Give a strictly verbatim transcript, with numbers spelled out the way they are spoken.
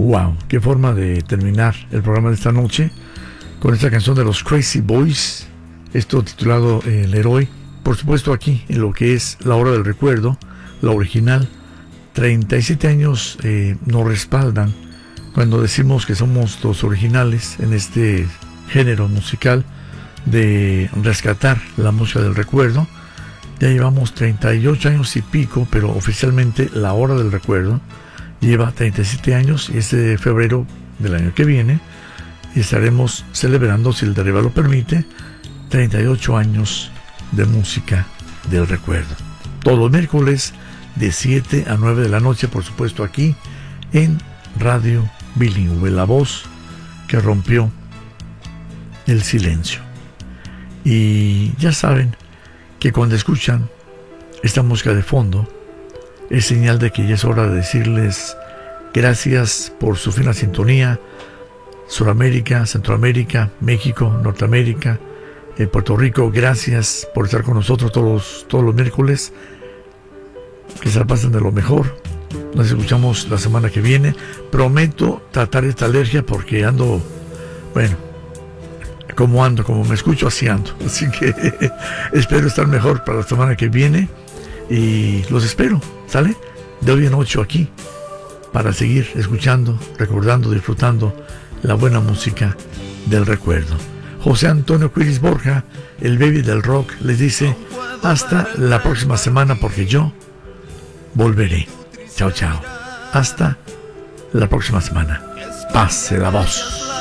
Wow, qué forma de terminar el programa de esta noche con esta canción de los Crazy Boys, esto titulado eh, El Héroe. Por supuesto aquí en lo que es La Hora del Recuerdo, la original. Treinta y siete años eh, nos respaldan cuando decimos que somos los originales en este género musical de rescatar la música del recuerdo. Ya llevamos treinta y ocho años y pico, pero oficialmente La Hora del Recuerdo lleva treinta y siete años, y este febrero del año que viene estaremos celebrando, si el de arriba lo permite, treinta y ocho años de música del recuerdo. Todos los miércoles de siete a nueve de la noche, por supuesto aquí en Radio Bilingüe, la voz que rompió el silencio. Y ya saben que cuando escuchan esta música de fondo es señal de que ya es hora de decirles gracias por su fina sintonía. Suramérica, Centroamérica, México, Norteamérica, eh, Puerto Rico, gracias por estar con nosotros todos, todos los miércoles. Que se la pasen de lo mejor. Nos escuchamos la semana que viene. Prometo tratar esta alergia porque ando, bueno, como ando, como me escucho, así ando. Así que espero estar mejor para la semana que viene. Y los espero, ¿sale? De hoy en ocho aquí, para seguir escuchando, recordando, disfrutando la buena música del recuerdo. José Antonio Quiris Borja, el baby del rock, les dice hasta la próxima semana, porque yo volveré. Chao, chao. Hasta la próxima semana. Pase la voz.